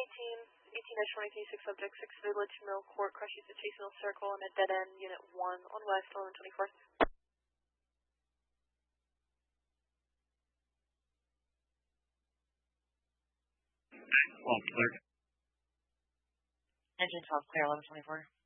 18-23, 6 subject, 6 Village Mill Court, crashes at Chase Mill Circle and a dead end, Unit 1 on West, 1124th. Well, clear. Engine 12 clear, 1124.